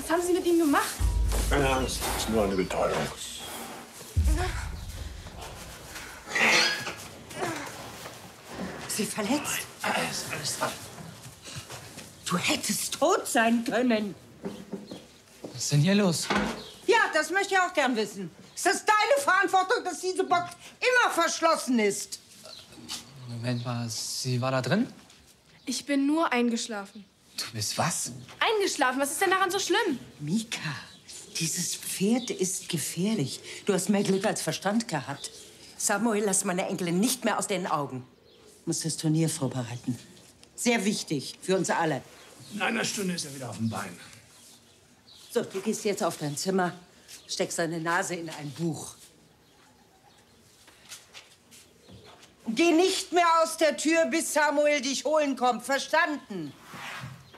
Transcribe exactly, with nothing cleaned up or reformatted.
Was haben Sie mit ihm gemacht? Keine Angst, es ist nur eine Betäubung. Sie verletzt? Alles, alles dran. Du hättest tot sein können. Was ist denn hier los? Ja, das möchte ich auch gern wissen. Ist das deine Verantwortung, dass diese Box immer verschlossen ist? Moment mal, sie war da drin? Ich bin nur eingeschlafen. Du bist was? Eingeschlafen? Was ist denn daran so schlimm? Mika, dieses Pferd ist gefährlich. Du hast mehr Glück als Verstand gehabt. Samuel, lass meine Enkelin nicht mehr aus den Augen. Ich muss das Turnier vorbereiten. Sehr wichtig für uns alle. In einer Stunde ist er wieder auf dem Bein. So, du gehst jetzt auf dein Zimmer, steckst deine Nase in ein Buch. Geh nicht mehr aus der Tür, bis Samuel dich holen kommt. Verstanden?